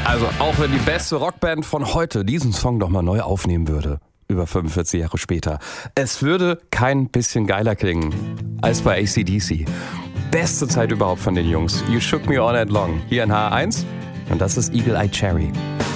Also auch wenn die beste Rockband von heute diesen Song doch mal neu aufnehmen würde, über 45 Jahre später, es würde kein bisschen geiler klingen als bei AC/DC. Beste Zeit überhaupt von den Jungs. You Shook Me All Night Long. Hier in H1 und das ist Eagle Eye Cherry.